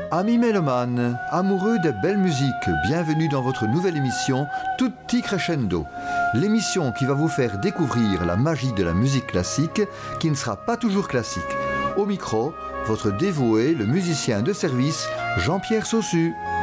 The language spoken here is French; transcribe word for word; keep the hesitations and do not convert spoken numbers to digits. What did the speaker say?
Amis mélomanes, amoureux de belle musique, bienvenue dans votre nouvelle émission Tutti Crescendo. L'émission qui va vous faire découvrir la magie de la musique classique, qui ne sera pas toujours classique. Au micro, votre dévoué, le musicien de service, Jean-Pierre Saussu.